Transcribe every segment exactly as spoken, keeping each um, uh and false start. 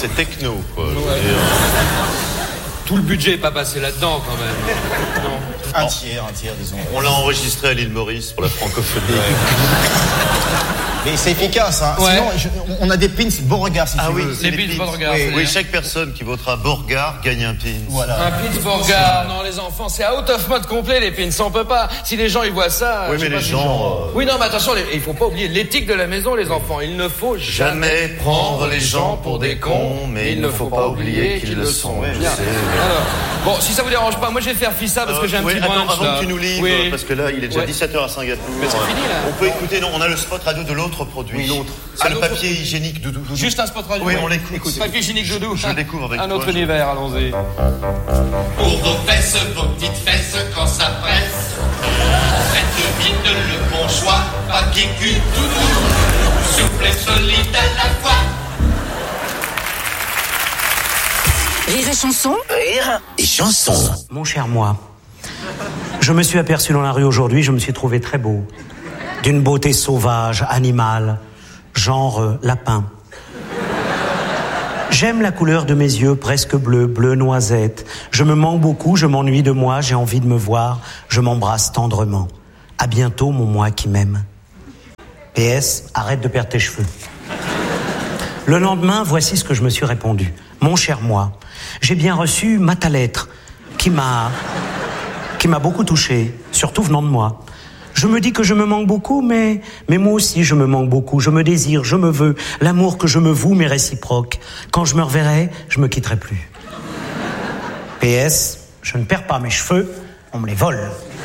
c'est techno, quoi. Ouais. Et, euh... Tout le budget est pas passé là-dedans, quand même. Non. Un tiers, un tiers, disons. On l'a enregistré à l'île Maurice pour la francophonie. Ouais. Mais c'est efficace, hein. Ouais. Sinon, je, on a des pins Beauregard, si Ah tu oui, veux. c'est Les pins Beauregard. Oui, c'est oui, bien. chaque personne qui votera Beauregard gagne un pins. Voilà. Un pins Beauregard, non, les enfants, c'est out of mode complet, les pins. On peut pas. Si les gens, ils voient ça. Oui, je sais mais pas les si gens, euh, Oui, non, mais attention, les- il faut pas oublier l'éthique de la maison, les enfants. Il ne faut jamais, Jamais prendre les gens pour des cons, mais il ne faut pas oublier qu'ils le sont. Bien. Je sais. Alors, bon, si ça vous dérange pas, moi je vais faire fissa parce que j'ai un Oui, petit attends, brunch, avant là. que tu nous livres, Oui. parce que là, il est déjà Ouais. dix-sept heures à Singapour. Mais c'est fini, là. On peut écouter, non, on a le spot radio de l'autre produit. Oui, l'autre. C'est Ah, le l'autre- papier hygiénique Doudou. Doudou. Juste un spot radio. Oui, on l'écoute. Écoute, papier hygiénique Doudou. Je le découvre avec un toi, autre je- univers, allons-y. Pour vos fesses, vos petites fesses, quand ça presse, faites vite le bon choix, papier cul, doudou, souple et solide à la fois. Rire et chanson. Rire et chanson. Mon cher moi, je me suis aperçu dans la rue aujourd'hui, je me suis trouvé très beau. D'une beauté sauvage, animale, genre euh, lapin. J'aime la couleur de mes yeux, presque bleu, bleu noisette. Je me manque beaucoup, je m'ennuie de moi, j'ai envie de me voir, je m'embrasse tendrement. À bientôt, mon moi qui m'aime. P S, arrête de perdre tes cheveux. Le lendemain, voici ce que je me suis répondu. Mon cher moi, j'ai bien reçu ma ta lettre, qui m'a, qui m'a beaucoup touché, surtout venant de moi. Je me dis que je me manque beaucoup, mais, mais moi aussi je me manque beaucoup. Je me désire, je me veux. L'amour que je me voue m'est réciproque. Quand je me reverrai, je me quitterai plus. P S, je ne perds pas mes cheveux, on me les vole.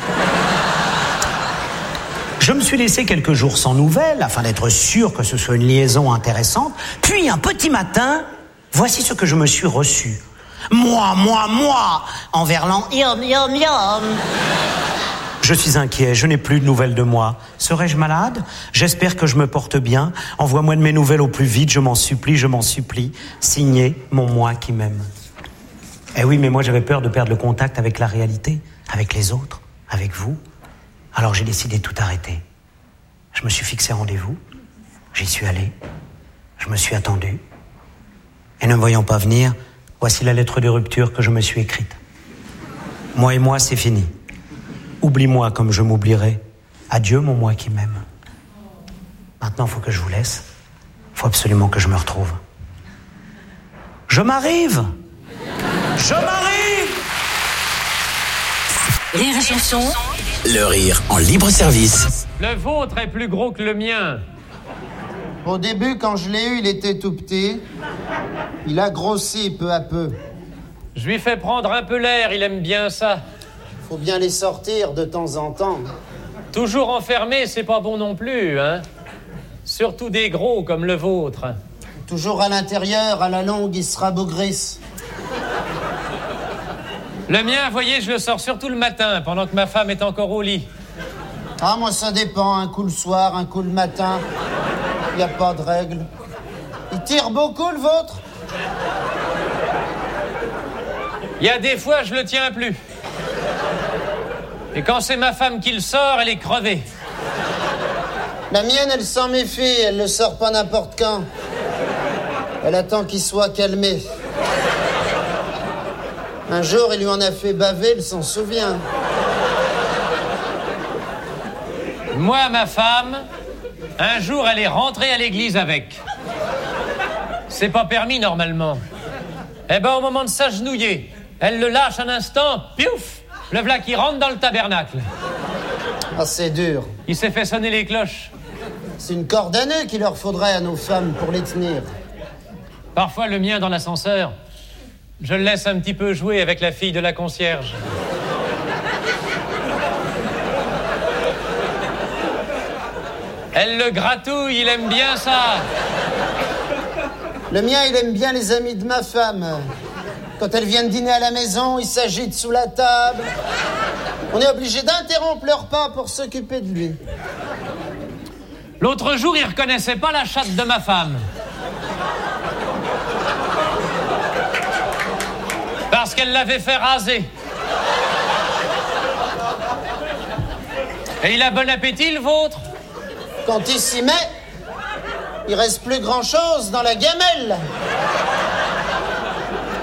Je me suis laissé quelques jours sans nouvelles, afin d'être sûr que ce soit une liaison intéressante. Puis un petit matin, voici ce que je me suis reçu. Moi, moi, moi, en verlan, yom, yom, yom. Je suis inquiet, je n'ai plus de nouvelles de moi. Serais-je malade? J'espère que je me porte bien. Envoie-moi de mes nouvelles au plus vite, je m'en supplie, je m'en supplie. Signé, mon moi qui m'aime. Eh oui, mais moi j'avais peur de perdre le contact avec la réalité, avec les autres, avec vous. Alors j'ai décidé de tout arrêter. Je me suis fixé rendez-vous, j'y suis allé, je me suis attendu. Et ne me voyant pas venir, voici la lettre de rupture que je me suis écrite. Moi et moi, c'est fini. Oublie-moi comme je m'oublierai. Adieu, mon moi qui m'aime. Maintenant, il faut que je vous laisse. Il faut absolument que je me retrouve. Je m'arrive! Je m'arrive! Rire et chanson. Le rire en libre service. Le vôtre est plus gros que le mien. Au début, quand je l'ai eu, il était tout petit. Il a grossi peu à peu. Je lui fais prendre un peu l'air, il aime bien ça. Faut bien les sortir de temps en temps. Toujours enfermé, c'est pas bon non plus, hein. Surtout des gros comme le vôtre. Toujours à l'intérieur, à la longue, il sera bougrisse. Le mien, voyez, je le sors surtout le matin, pendant que ma femme est encore au lit. Ah, moi, ça dépend. Un coup le soir, un coup le matin. Il n'y a pas de règle. Il tire beaucoup, le vôtre? Il y a des fois, je le tiens plus. Et quand c'est ma femme qui le sort, elle est crevée. La mienne, elle s'en méfie. Elle le sort pas n'importe quand. Elle attend qu'il soit calmé. Un jour, il lui en a fait baver, elle s'en souvient. Moi, ma femme, un jour, elle est rentrée à l'église avec. C'est pas permis, normalement. Eh ben, au moment de s'agenouiller, elle le lâche un instant, piouf, le v'là qui rentre dans le tabernacle. Ah, c'est dur. Il s'est fait sonner les cloches. C'est une corde à nœud qu'il leur faudrait à nos femmes pour les tenir. Parfois, le mien dans l'ascenseur, je le laisse un petit peu jouer avec la fille de la concierge. Elle le gratouille, il aime bien ça. Le mien, il aime bien les amis de ma femme. Quand elle vient de dîner à la maison, il s'agite sous la table. On est obligé d'interrompre le repas pour s'occuper de lui. L'autre jour, il reconnaissait pas la chatte de ma femme. Parce qu'elle l'avait fait raser. Et il a bon appétit, le vôtre? Quand il s'y met, il reste plus grand-chose dans la gamelle.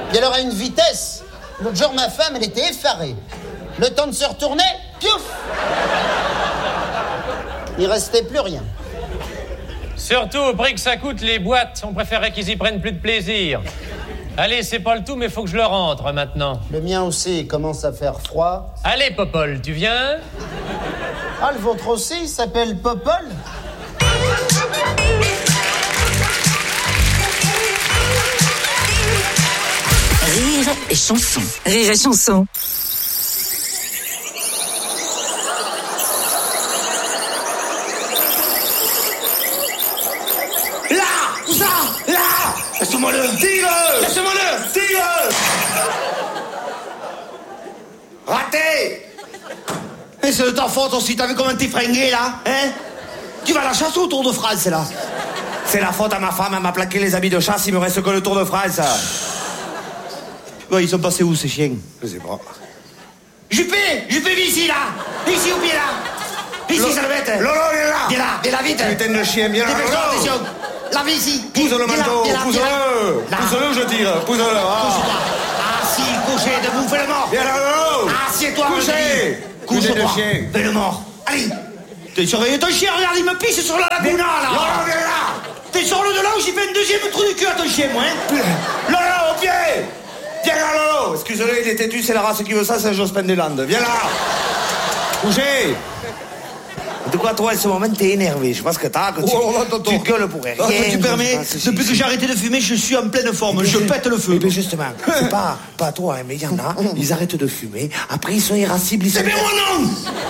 Puis alors à une vitesse. L'autre jour, ma femme, elle était effarée. Le temps de se retourner, piouf! Il restait plus rien. Surtout au prix que ça coûte les boîtes, on préférait qu'ils y prennent plus de plaisir. Allez, c'est pas le tout, mais faut que je le rentre maintenant. Le mien aussi, il commence à faire froid. Allez, Popol, tu viens? Ah, le vôtre aussi, il s'appelle Popol? Rire et chanson. Rire et chanson. Là! Où ça? Là! Laisse-moi-le! Tire-le! Laisse-moi-le! Tire-le! Raté! Et c'est de ta faute aussi, t'as vu comment t'es fringué là? Hein? Tu vas à la chasse au Tour de France là? C'est la faute à ma femme, elle m'a plaqué les habits de chasse, il me reste que le Tour de France. Ouais, ils sont passés où ces chiens? Je sais pas. Juppé! Juppé, viens ici là! Viens ici au pied là! Viens ici, salvette! Lolo, viens là! Viens là, viens là, vite! Putain de chien, viens là! Dépêche-toi, attention! Là, viens ici! Pousse le manteau! Pousse-le! Pousse-le, je tire! Pousse-le! Ah, si, couché, debout, fais le mort! Viens là, Lolo! Assieds-toi, couché! Couche-toi! Fais le mort! Allez! T'es surveillé ton chien, regarde, il me pisse sur la laguna là! Lolo, viens là! T'es sur le de là où j'ai fait un deuxième trou du cul à ton chien, moi, hein? Lolo, au pied! Viens là, Lolo! Excuse-le, il est têtu, c'est la race qui veut ça, c'est Jospin des Landes. Viens là! Couché! De quoi, toi, à ce moment, t'es énervé. Je pense que t'as, que tu, oh, oh, tu gueules pour rien. Oh, tu permets, depuis que j'ai arrêté de fumer, je suis en pleine forme. Je pète le feu. Mais justement, c'est pas, pas toi, hein, mais il y en a, ils arrêtent de fumer, après ils sont irascibles, ils sont... C'est bien moi, non!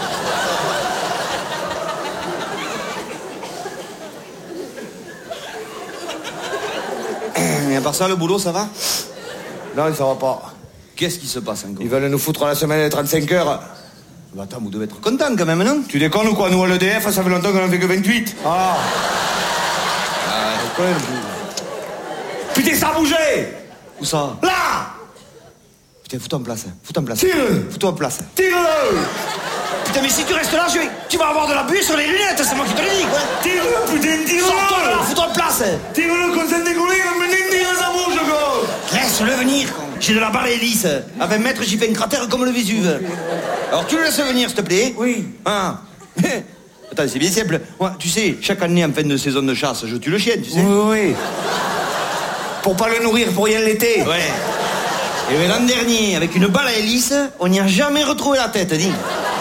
Et à part ça, le boulot, ça va? Non, ça va pas. Qu'est-ce qui se passe encore? Ils veulent nous foutre la semaine de trente-cinq heures. Bah attends, vous devez être content quand même, non? Tu déconnes ou quoi? Nous, à l'E D F, ça fait longtemps qu'on en fait que vingt-huit. Ah. Ah, putain, ça a bougé! Où ça? Là! Putain, fous-toi en place. Fous-toi en place. Tire-le! Fous-toi en place. Tire-le! Putain, mais si tu restes là, je vais... tu vas avoir de la buée sur les lunettes, c'est moi qui te le dis, quoi. Tire-le, putain, tire-le! Sors-toi là, fous-toi en place! Tire-le, comme ça décollé, comme un ennemi dans sa bouche, quoi! Laisse-le venir, quoi. J'ai de la barre hélice. À vingt mètres, j'y fais un cratère comme le Vésuve. Alors tu le laisses venir, s'il te plaît? Oui. Ah. Attends, c'est bien simple. Moi, tu sais, chaque année, en fin de saison de chasse, je tue le chien, tu sais. Oui, oui. Pour pas le nourrir pour rien l'été. Ouais. Et l'an dernier, avec une balle à hélice, on n'y a jamais retrouvé la tête, dis.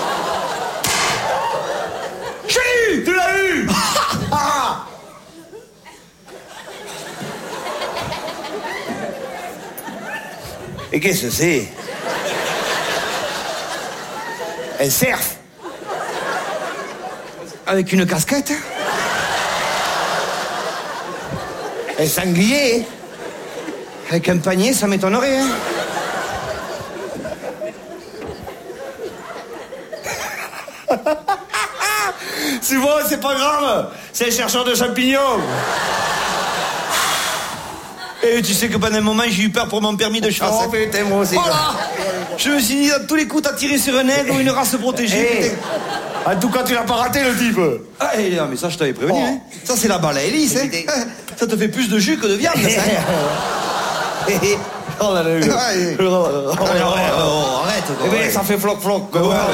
Je l'ai eu! Tu l'as eu! Ah! Et qu'est-ce que c'est? Un cerf. Avec une casquette. Un sanglier. Avec un panier, ça m'étonnerait, hein. C'est bon, c'est pas grave. C'est un chercheur de champignons. Et tu sais que pendant un moment, j'ai eu peur pour mon permis de chasse. Oh putain, moi aussi. Voilà. Je me suis dit, dans tous les coups, t'as tiré sur un aigle ou une race protégée. Hey. En tout cas, tu l'as pas raté, le type. Ah, non, mais ça, je t'avais prévenu, oh. Hein. Ça, c'est la balle à hélice, hein. Ça te fait plus de jus que de viande, ça. Oh là là. Arrête, quoi. Eh ben, ça fait floc-floc, quoi. Ouais.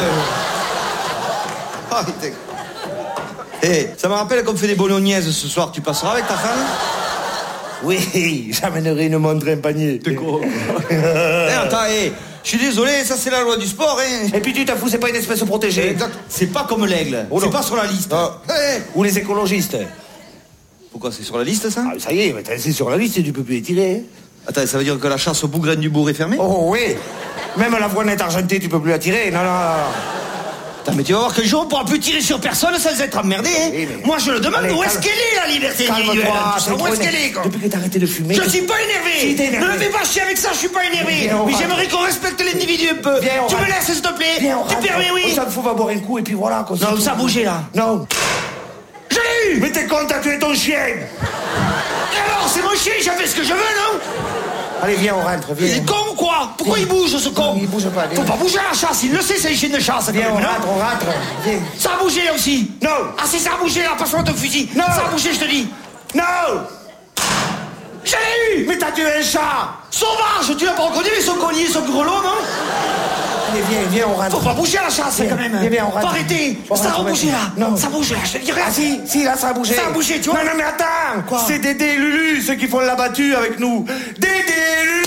Ah, putain. Eh, ça me rappelle qu'on fait des bolognaises ce soir. Tu passeras avec ta femme? Oui, j'amènerai une montre et un panier. T'es con. Eh, attends, eh, je suis désolé, ça c'est la loi du sport, hein. Et puis tu t'en fous, c'est pas une espèce protégée. Exact. C'est pas comme l'aigle. Oh, c'est pas sur la liste. Ah. Eh, ou les écologistes. Pourquoi c'est sur la liste, ça? Ah, ça y est, mais c'est sur la liste et tu peux plus les tirer. Hein. Attends, ça veut dire que la chasse au bougren du bourg est fermée? Oh oui. Même la voinette argentée, tu peux plus la tirer. Non, non, non. Attends, mais tu vas voir qu'un jour on pourra plus tirer sur personne sans être emmerdé, hein. Oui, mais... Moi je le demande. Allez, où est-ce qu'elle est la liberté individuelle? Où est-ce qu'elle est, quoi? Depuis que t'as arrêté de fumer. Je suis pas énervé. Si énervé. Ne me fais pas chier avec ça, je suis pas énervé. Mais j'aimerais qu'on respecte l'individu un peu. Viens, tu me laisses s'il te plaît? Viens, tu permets, oui. Ça me faut, va boire un coup et puis voilà. Quoi, non, ça a bougé là. Non. Je l'ai eu. Mais t'es con, t'as tué ton chien. Et alors, c'est mon chien, j'ai fait ce que je veux, non? Allez, viens, on rentre, viens. Il est con ou quoi? Pourquoi viens. Il bouge, ce con? Non, il bouge pas, viens. Faut pas bouger à la chasse, il le sait, c'est une chienne de chasse. Viens, on rentre, on rentre, viens. Ça a bougé, là, aussi. Non. Ah, si ça a bougé, là, passe-moi ton fusil. Non. Ça a bougé, je te dis. Non. Je l'ai eu. Mais t'as tué un chat. Sauvage, tu l'as pas reconnu, son collier, son grelot, non? Allez, viens, viens, on rentre. Faut pas bouger la chasse, quand même. Viens, viens, on rentre. Faut arrêter. Ça a bougé, là. Non. Ça a bougé, là, je te dirais. Ah, si, si, là, ça a bougé. Ça a bougé, tu vois. Non, non, mais attends. Quoi? C'est Dédé et Lulu, ceux qui font la battue avec nous. Dédé et Lulu.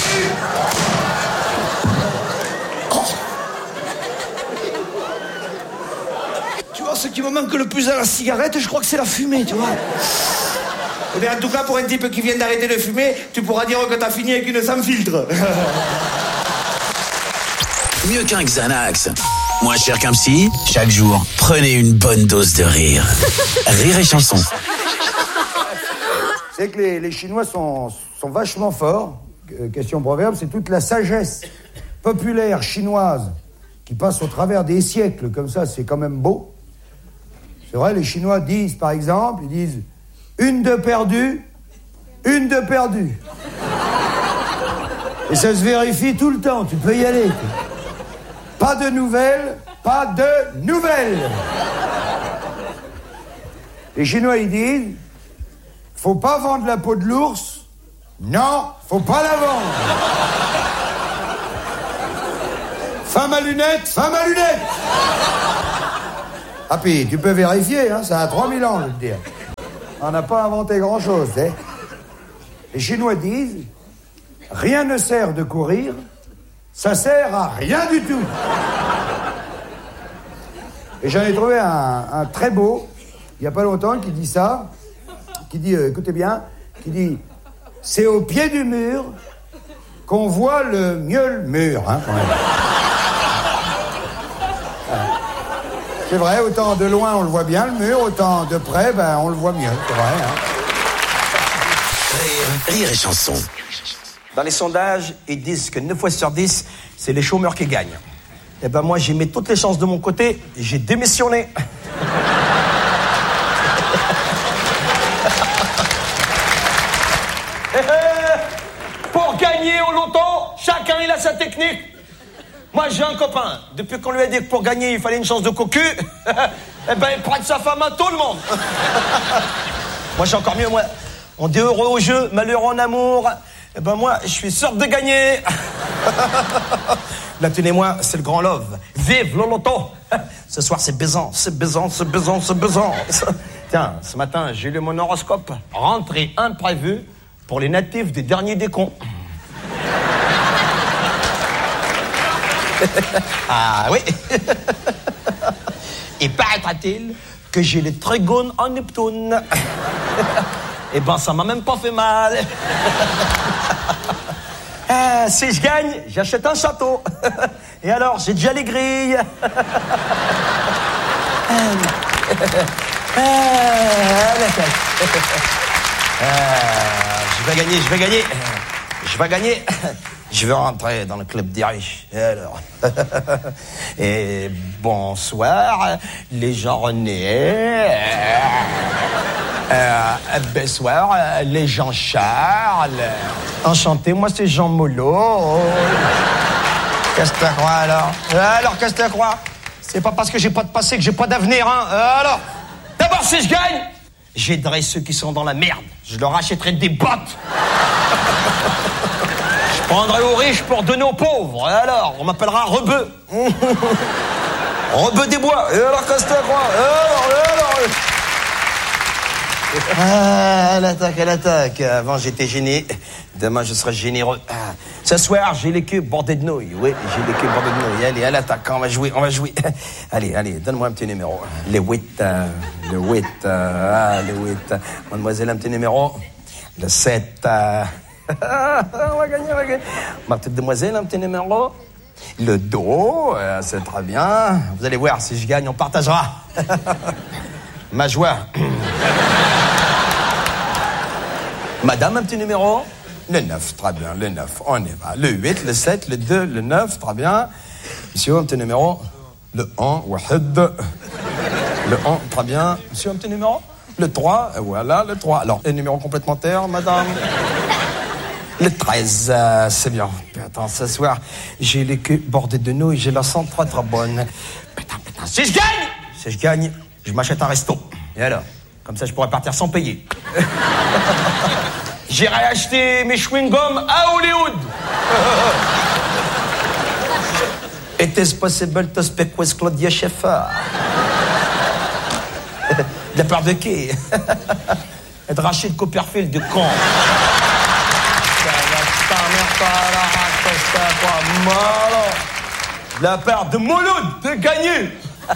Tu vois, ce qui me manque le plus à la cigarette, je crois que c'est la fumée, tu vois. Eh bien, en tout cas, pour un type qui vient d'arrêter de fumer, tu pourras dire que t'as fini avec une sans filtre. Mieux qu'un Xanax, moins cher qu'un psy, chaque jour, prenez une bonne dose de rire. Rire et chanson. C'est que les, les Chinois sont, sont vachement forts. Euh, question proverbe, c'est toute la sagesse populaire chinoise qui passe au travers des siècles, comme ça, c'est quand même beau. C'est vrai, les Chinois disent, par exemple, ils disent une de perdue, une de perdue. Et ça se vérifie tout le temps, tu peux y aller. Pas de nouvelles, pas de nouvelles. Les Chinois, ils disent, faut pas vendre la peau de l'ours. Non, faut pas la vendre. Femme à lunettes, femme à lunettes. Ah, puis tu peux vérifier, hein, ça a trois mille ans, je veux te dire. On n'a pas inventé grand-chose, hein. Les Chinois disent, rien ne sert de courir, ça sert à rien du tout. Et j'en ai trouvé un, un très beau, il n'y a pas longtemps, qui dit ça, qui dit, euh, écoutez bien, qui dit, c'est au pied du mur qu'on voit le mieux le mur, hein, quand même. C'est vrai, autant de loin on le voit bien, le mur, autant de près, ben, on le voit mieux, c'est vrai. Hein. Rire, rire et chanson. Dans les sondages, ils disent que neuf fois sur dix, c'est les chômeurs qui gagnent. Eh ben moi, j'ai mis toutes les chances de mon côté et j'ai démissionné. Pour gagner au loto, chacun il a sa technique. Moi, j'ai un copain. Depuis qu'on lui a dit que pour gagner, il fallait une chance de cocu, eh ben, il prête sa femme à tout le monde. Moi, j'ai encore mieux, moi. On dit heureux au jeu, malheureux en amour. Eh ben, moi, je suis sûr de gagner. Là, tenez-moi, c'est le grand love. Vive le loto. Ce soir, c'est baisant, c'est baisant, c'est baisant, c'est baisant. Tiens, ce matin, j'ai lu mon horoscope. Rentrée imprévue pour les natifs des derniers des cons. Ah oui. Et paraîtra-t-il que j'ai les trigones en Neptune. Eh ben, ça m'a même pas fait mal. Ah, si je gagne, j'achète un château. Et alors, j'ai déjà les grilles. Ah, je vais gagner, je vais gagner. Je vais gagner. Je vais rentrer dans le club des riches. Et alors? Et bonsoir, les gens René. Euh, bonsoir, les gens Charles. Enchanté, moi c'est Jean Molot. Qu'est-ce que tu crois alors? Alors, qu'est-ce que tu crois? C'est pas parce que j'ai pas de passé que j'ai pas d'avenir, hein? Alors, d'abord, si je gagne, j'aiderai ceux qui sont dans la merde. Je leur achèterai des bottes. Je prendrai aux riches pour donner aux pauvres. Et alors, on m'appellera Rebeu. Rebeu des bois. Et alors, qu'est-ce que tu crois? Et alors, et alors... Ah, elle attaque, elle attaque. Avant, j'étais gêné. Demain, je serai généreux. Ah. Ce soir, j'ai les queues bordées de nouilles. Oui, j'ai les queues bordées de nouilles. Allez, elle attaque. On va jouer, on va jouer. Allez, allez, donne-moi un petit numéro. Les huit. Euh, le huit. Euh, ah, le huit. Mademoiselle, un petit numéro. Le sept. Euh... on va gagner, on va gagner. Ma petite demoiselle, un petit numéro. Le dos. Euh, c'est très bien. Vous allez voir, si je gagne, on partagera. Ma joie. Madame, un petit numéro. Le neuf, très bien, le neuf, on y va. Le huit, le sept, le deux, le neuf, très bien. Monsieur, un petit numéro. Le un, Wahed. Le un, très bien. Monsieur, un petit numéro. Le trois, voilà, le trois. Alors, les numéros complémentaires, madame. Le treize, euh, c'est bien. Attends, ce soir, j'ai les queues bordées de nouilles, j'ai la sens très très bonne. Putain, putain, si je gagne, si je gagne, je m'achète un resto. Et alors, comme ça, je pourrais partir sans payer. J'irai acheter mes chewing-gums à Hollywood. It is possible to speak with Claudia Schiffer. De la part de qui? Et de Rachid Copperfield de con. De la part de Mouloud de gagner.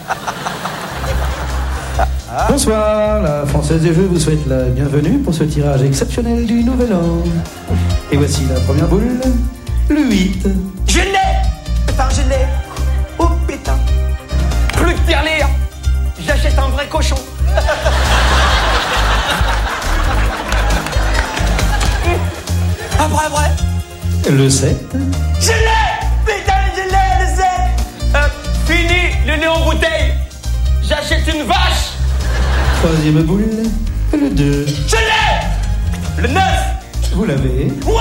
Bonsoir, la Française des Jeux vous souhaite la bienvenue pour ce tirage exceptionnel du Nouvel An. Et voici la première boule, le huit. Je l'ai! Putain, je l'ai! Oh putain! Plus de tirelire! J'achète un vrai cochon! Un vrai, vrai! Le sept. Je l'ai! Putain, je l'ai, le sept! Euh, fini le nez en bouteille! J'achète une vache! Troisième boule, le deux. Je l'ai! Le neuf! Vous l'avez? Ouais!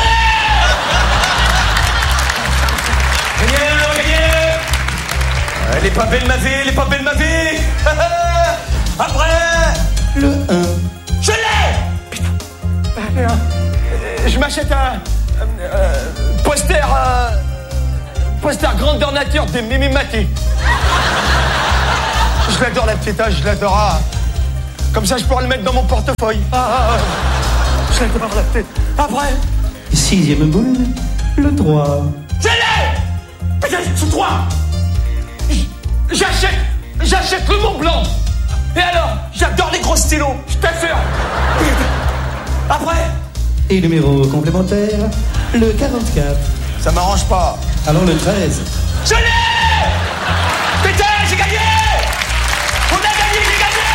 Gagné, gagné! Elle est pas belle ma vie, elle est pas belle ma vie! Après! Le un. Je l'ai! Putain! Euh, je m'achète un... Euh, poster... Euh, poster grandeur nature de Mimi Mati. Je l'adore la petite, je l'adore. Ah. Comme ça, je pourrais le mettre dans mon portefeuille. Ah, ah, ah. Je l'adore la petite. Après. Sixième boule, le trois. Je l'ai! Putain, c'est trois! J'achète, j'achète le Mont Blanc. Et alors, j'adore les gros stylos, je t'assure. Après. Et numéro complémentaire, le quarante-quatre. Ça m'arrange pas. Alors le treize. Je l'ai! Putain, j'ai gagné! On a gagné, j'ai gagné!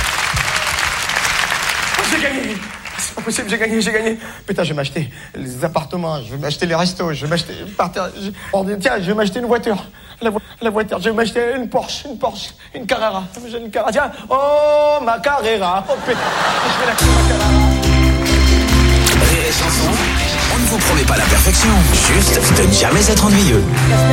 Oh, j'ai gagné! C'est pas possible, j'ai gagné, j'ai gagné. Putain, je vais m'acheter les appartements, je vais m'acheter les restos, je vais m'acheter... Partir, je... Oh, tiens, je vais m'acheter une voiture. La, vo... la voiture, je vais m'acheter une Porsche, une Porsche, une Carrera. J'ai une Carrera. Tiens, oh, ma Carrera. Oh, putain, je vais l'acheter, ma Carrera. Rire et Chanson, on ne vous promet pas la perfection, juste de ne jamais être ennuyeux.